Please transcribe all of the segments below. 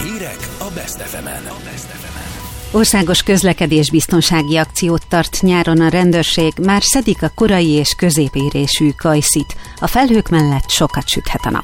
Hírek a Best FM-en. Országos közlekedésbiztonsági akciót tart nyáron a rendőrség, már szedik a korai és középérésű kajszit. A felhők mellett sokat süthet a nap.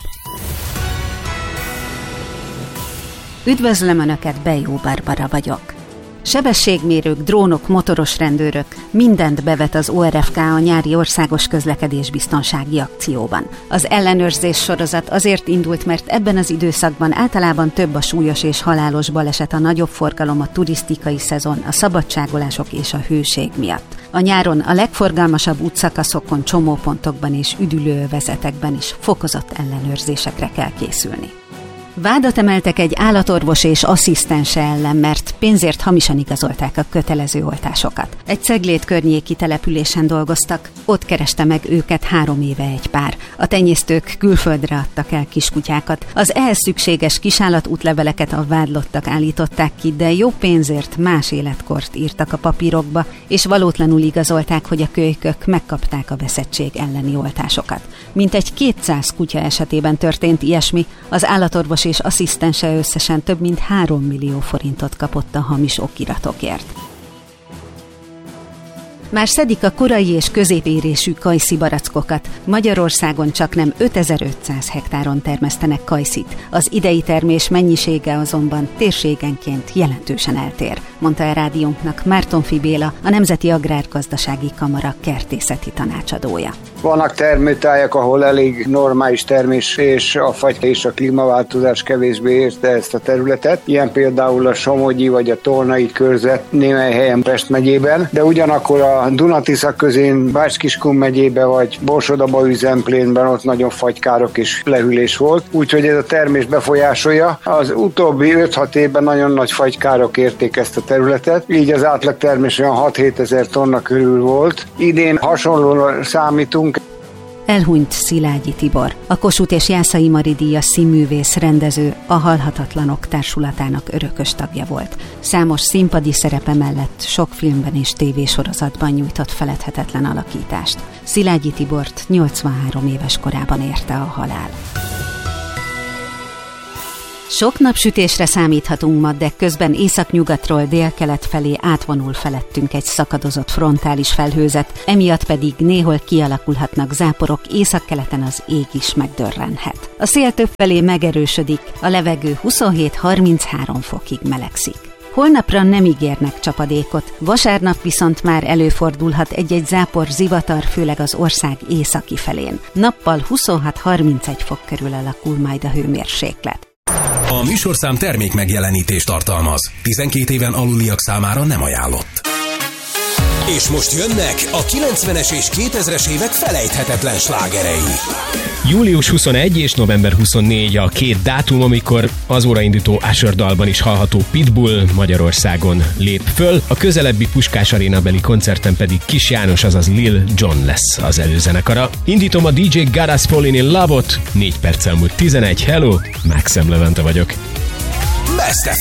Üdvözlöm Önöket, Bejó Barbara vagyok. Sebességmérők, drónok, motoros rendőrök, mindent bevet az ORFK a nyári országos közlekedésbiztonsági akcióban. Az ellenőrzés sorozat azért indult, mert ebben az időszakban általában több a súlyos és halálos baleset, a nagyobb forgalom, a turisztikai szezon, a szabadságolások és a hőség miatt. A nyáron a legforgalmasabb útszakaszokon, csomópontokban és üdülőövezetekben is fokozott ellenőrzésekre kell készülni. Vádat emeltek egy állatorvos és asszisztense ellen, mert pénzért hamisan igazolták a kötelező oltásokat. Egy Ceglét környéki településen dolgoztak, ott kereste meg őket 3 éve egy pár. A tenyésztők külföldre adtak el kiskutyákat. Az ehhez szükséges kisállatútleveleket a vádlottak állították ki, de jó pénzért más életkort írtak a papírokba, és valótlanul igazolták, hogy a kölykök megkapták a veszettség elleni oltásokat. Mintegy 200 kutya esetében történt ilyesmi, az állatorvos és asszisztense összesen több mint 3 millió forintot kapott a hamis okiratokért. Már szedik a korai és középérésű kajszi barackokat. Magyarországon csaknem 5500 hektáron termesztenek kajszit. Az idei termés mennyisége azonban térségenként jelentősen eltér, mondta a rádiónknak Mártonfi Béla, a Nemzeti Agrárgazdasági Kamara kertészeti tanácsadója. Vannak termőtájak, ahol elég normális termés, és a fagy és a klímaváltozás kevésbé érte ezt a területet. Ilyen például a Somogyi vagy a Tolnai körzet némely helyen Pest megyében, de ugyanakkor a Duna-Tisza közén Bács-Kiskun megyében vagy Borsod-Abaúj Zemplénben ott nagyon fagykárok és lehűlés volt, úgyhogy ez a termés befolyásolja. Az utóbbi 5-6 évben nagyon nagy fagykárok érték ezt a területet, így az átlag termés olyan 6-7 ezer tonna körül volt. Idén hasonlóan számítunk. Elhunyt Szilágyi Tibor, a Kossuth és Jászai Mari díjas színművész, rendező, a Halhatatlanok Társulatának örökös tagja volt. Számos színpadi szerepe mellett sok filmben és tévésorozatban nyújtott feledhetetlen alakítást. Szilágyi Tibort 83 éves korában érte a halál. Sok napsütésre számíthatunk ma, de közben északnyugatról délkelet felé átvonul felettünk egy szakadozott frontális felhőzet, emiatt pedig néhol kialakulhatnak záporok, északkeleten az ég is megdörrenhet. A szél többfelé megerősödik, a levegő 27-33 fokig melegszik. Holnapra nem ígérnek csapadékot, vasárnap viszont már előfordulhat egy-egy zápor, zivatar, főleg az ország északi felén. Nappal 26-31 fok körül alakul majd a hőmérséklet. A műsorszám termék megjelenítést tartalmaz. 12 éven aluliak számára nem ajánlott. És most jönnek a 90-es és 2000-es évek felejthetetlen slágerei. Július 21 és november 24 a 2 dátum, amikor az óraindító Usher dalban is hallható Pitbull Magyarországon lép föl. A közelebbi Puskás arénabeli koncerten pedig Kis János, azaz Lil Jon lesz az előzenekara. Indítom a DJ Gotta Fallin' in Love-ot. 4 perccel múlt 11. Hello, Maxem Levente vagyok. Best